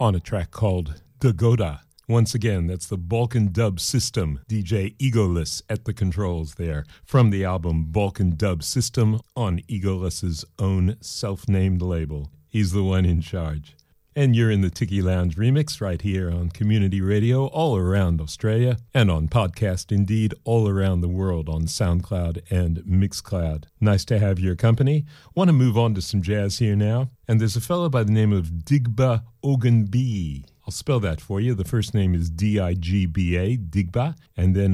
on a track called Dagoda. Once again, that's the Balkan Dub System, DJ Egoless at the controls there, from the album Balkan Dub System on Egoless's own self-named label. He's the one in charge. And you're in the Tiki Lounge remix right here on Community Radio all around Australia and on podcast, indeed, all around the world on SoundCloud and Mixcloud. Nice to have your company. Want to move on to some jazz here now. And there's a fellow by the name of Digba Ogunbiyi. I'll spell that for you. The first name is D-I-G-B-A, Digba, and then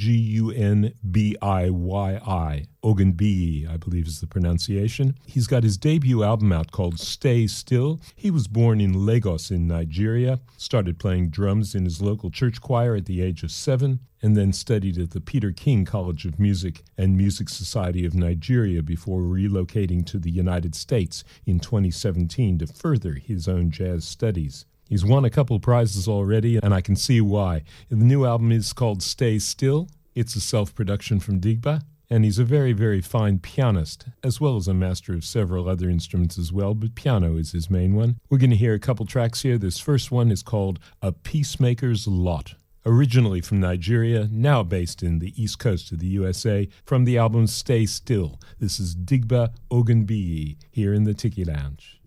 O-G-U-N-B-I-Y-I. Ogunbiyi, I believe is the pronunciation. He's got his debut album out called Stay Still. He was born in Lagos in Nigeria, started playing drums in his local church choir at the age of 7, and then studied at the Peter King College of Music and Music Society of Nigeria before relocating to the United States in 2017 to further his own jazz studies. He's won a couple prizes already, and I can see why. The new album is called Stay Still. It's a self-production from Digba, and he's a very, very fine pianist, as well as a master of several other instruments as well, but piano is his main one. We're going to hear a couple tracks here. This first one is called A Peacemaker's Lot. Originally from Nigeria, now based in the East Coast of the USA, from the album Stay Still. This is Digba Ogunbiyi here in the Tiki Lounge.